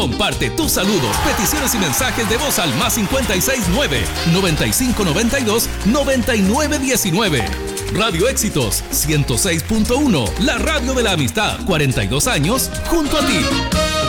Comparte tus saludos, peticiones y mensajes de voz al más 569-9592-9919. Radio Éxitos 106.1, la radio de la amistad, 42 años junto a ti.